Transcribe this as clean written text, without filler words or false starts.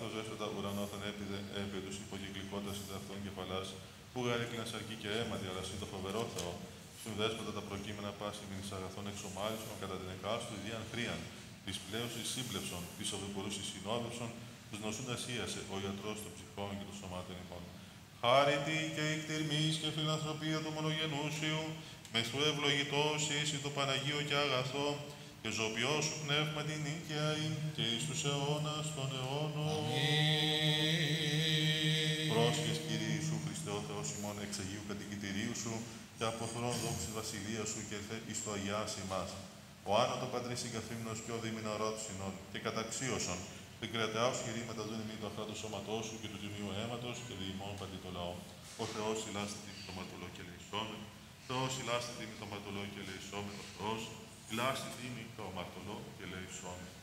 ζέσοτα ουρανόθεν έπι τους υποκυκλικότας ιδαυτών κεφαλάς, που γαρέκλαν σαρκή και αίματι, αλλά συν το φοβερό Θεό, συνδέσποτα τα προκείμενα πάση μην εις αγαθών εξομάλισον κατά την εκάστου ιδίαν χρίαν, της πλέωσης σύμπλευσον, της οδηπορούσης συνόδευσον, τους νοσούντας ίασε, ο ιατρός των ψυχών και των σωμάτων ημών. Χάρητη και εκτιρμής και φιλανθρωπία του μονογενούσιου, με σου ευλογητός εις το Παναγίο και αγαθό, και ζωοποιό σου πνεύμα την νίκαια και εις τους αιώνας των αιώνων. Πρόσχες, Κύριε Ιησού Χριστέ, ο Θεός ημών, εξ Αγίου κατοικητηρίου σου και από θρόν δόξης βασιλείας σου και εις το αγιάσει μας. Ο άνατο πατρίς συγκαθήμενος και ο δίμηνο του συνόν και καταξίωσον την κρατεάου σχηρήματα του ημί του αχράτου σώματός σου και του τιμίου αίματος και διημών παντί το λαό. Ο Θεός ηλάστη την μητωματολό και λεησόμεν. Θεός ηλάστη την μητωματολό και λεησόμεν. Ο Θεός ηλάστη την μητωματολό και λεησόμεν.